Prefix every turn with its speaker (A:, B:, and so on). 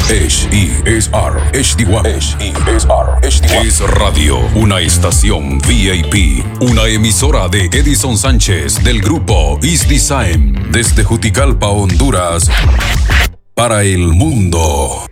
A: HESR HD1. HESR HD1. Es Radio, una estación VIP, una emisora de Edison Sánchez del grupo East Design, desde Juticalpa, Honduras, para el mundo.